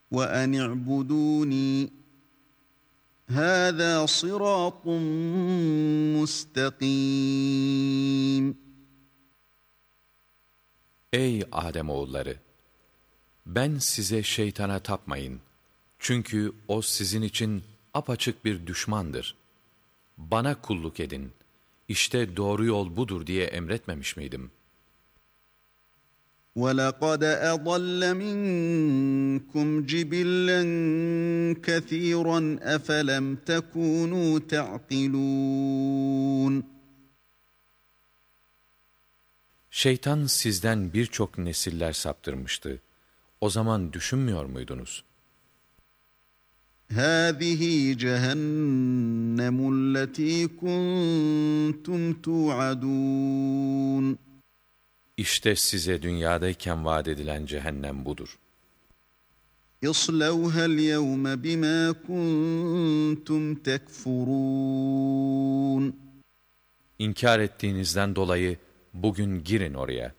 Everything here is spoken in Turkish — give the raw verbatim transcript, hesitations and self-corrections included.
وَاَنِ اعْبُدُونِي هَذَا صِرَاطٌ مُسْتَقِيمٌ. Ey Ademoğulları! Ben size şeytana tapmayın. Çünkü o sizin için apaçık bir düşmandır. Bana kulluk edin. İşte doğru yol budur diye emretmemiş miydim? وَلَقَدْ أَضَلَّ مِنْكُمْ جِبِلًّا كَثِيرًا أَفَلَمْ تَكُونُوا تَعْقِلُونَ. Şeytan sizden birçok nesiller saptırmıştı. O zaman düşünmüyor muydunuz? هَذِهِ جَهَنَّمُ الَّتِي كُنْتُمْ تُوعَدُونَ. İşte size dünyadayken vaat edilen cehennem budur. اصْلَوْهَا الْيَوْمَ بِمَا كُنْتُمْ تَكْفُرُونَ. İnkar ettiğinizden dolayı bugün girin oraya.